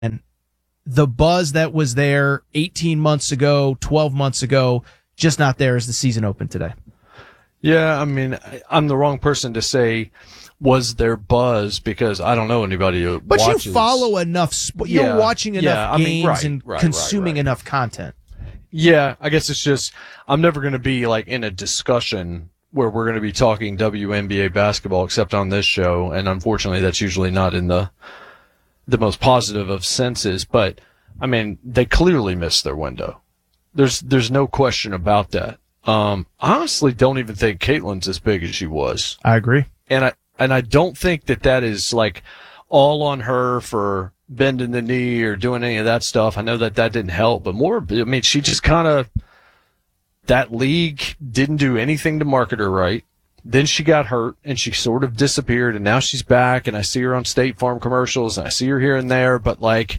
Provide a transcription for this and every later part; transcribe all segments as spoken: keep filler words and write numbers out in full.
the buzz that was there eighteen months ago, twelve months ago, just not there as the season opened today. Yeah, I mean, I'm the wrong person to say was there buzz because I don't know anybody who but watches. You follow enough, sp- yeah, you're watching enough yeah, I games mean, right, and right, consuming right, right. enough content. Yeah, I guess it's just I'm never going to be like in a discussion where we're going to be talking W N B A basketball except on this show, and unfortunately that's usually not in the the most positive of senses, but I mean, they clearly missed their window. There's there's no question about that. Um, I honestly don't even think Caitlin's as big as she was. I agree. And I, and I don't think that that is like all on her for bending the knee or doing any of that stuff. I know that that didn't help, but more, I mean, she just kind of, that league didn't do anything to market her right. Then she got hurt and she sort of disappeared and now she's back and I see her on State Farm commercials and I see her here and there, but like,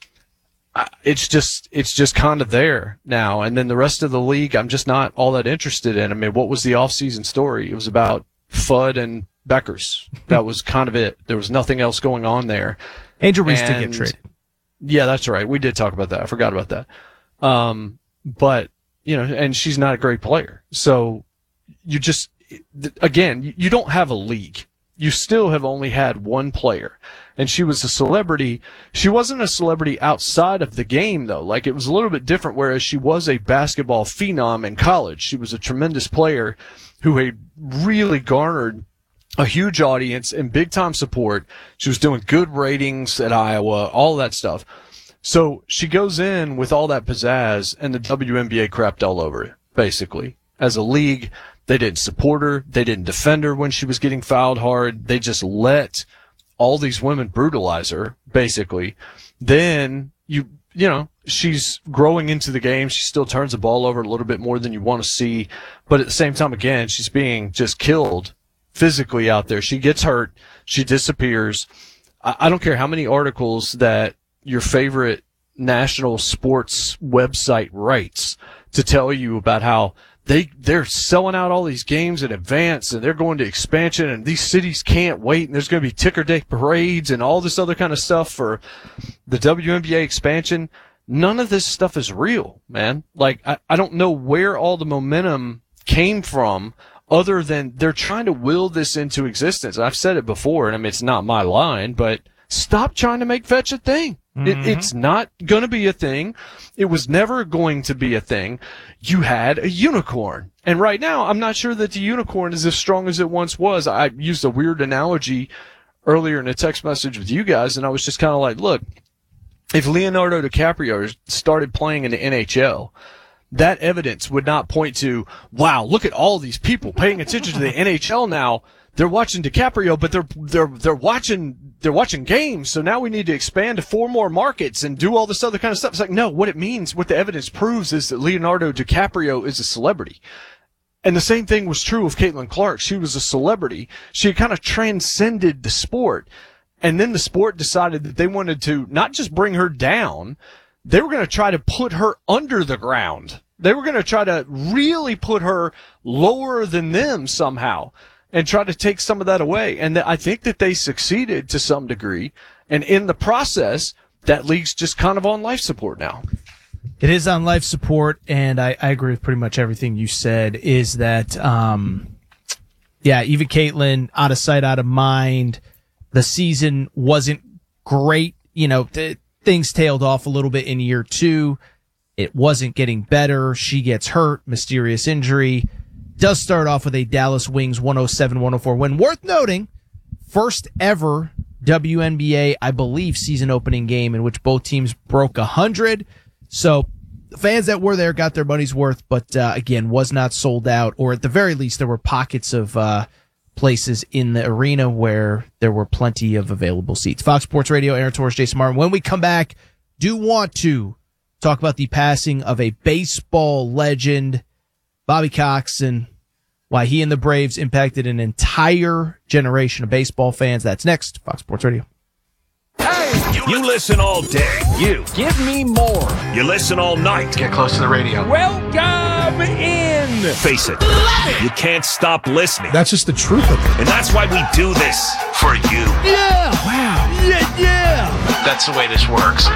it's just, it's just kind of there now. And then the rest of the league, I'm just not all that interested in. I mean, what was the off-season story? It was about Fudd and Beckers. That was kind of it. There was nothing else going on there. Angel Reese did get traded. Yeah, that's right. We did talk about that. I forgot about that. Um, but, you know, and she's not a great player. So you just, again, you don't have a league. You still have only had one player. And she was a celebrity. She wasn't a celebrity outside of the game, though. Like, it was a little bit different, whereas she was a basketball phenom in college. She was a tremendous player who had really garnered a huge audience and big-time support. She was doing good ratings at Iowa, all that stuff. So she goes in with all that pizzazz, and the W N B A crapped all over it, basically. As a league, they didn't support her. They didn't defend her when she was getting fouled hard. They just let all these women brutalize her, basically. Then you, you know, she's growing into the game. She still turns the ball over a little bit more than you want to see. But at the same time, again, she's being just killed physically out there. She gets hurt. She disappears. I, I don't care how many articles that your favorite national sports website writes to tell you about how They, they're selling out all these games in advance and they're going to expansion and these cities can't wait and there's going to be ticker day parades and all this other kind of stuff for the W N B A expansion. None of this stuff is real, man. Like, I, I don't know where all the momentum came from other than they're trying to will this into existence. I've said it before, and I mean, it's not my line, but stop trying to make fetch a thing. It, it's not going to be a thing. It was never going to be a thing. You had a unicorn. And right now, I'm not sure that the unicorn is as strong as it once was. I used a weird analogy earlier in a text message with you guys, and I was just kind of like, look, if Leonardo DiCaprio started playing in the N H L, that evidence would not point to, wow, look at all these people paying attention to the N H L now. They're watching DiCaprio, but they're they're they're watching they're watching games. So now we need to expand to four more markets and do all this other kind of stuff. It's like, no, what it means, what the evidence proves is that Leonardo DiCaprio is a celebrity. And the same thing was true of Caitlin Clark. She was a celebrity. She had kind of transcended the sport. And then the sport decided that they wanted to not just bring her down, they were going to try to put her under the ground. They were going to try to really put her lower than them somehow and try to take some of that away. And I think that they succeeded to some degree. And in the process, that league's just kind of on life support now. It is on life support, and I, I agree with pretty much everything you said, is that, um, yeah, even Caitlin, out of sight, out of mind. The season wasn't great. You know, th- things tailed off a little bit in year two. It wasn't getting better. She gets hurt, mysterious injury. Does start off with a Dallas Wings one oh seven one oh four win. Worth noting, first ever W N B A, I believe, season opening game in which both teams broke one hundred. So the fans that were there got their money's worth, but uh, again, was not sold out, or at the very least, there were pockets of uh places in the arena where there were plenty of available seats. Fox Sports Radio, Aaron Torres, Jason Martin. When we come back, do want to talk about the passing of a baseball legend, Bobby Cox, and why he and the Braves impacted an entire generation of baseball fans. That's next. Fox Sports Radio. Hey, you listen all day. You. Give me more. You listen all night. Get close to the radio. Welcome in. Face it. You can't stop listening. That's just the truth of it. And that's why we do this for you. Yeah. Wow. Yeah, yeah. Yeah. That's the way this works.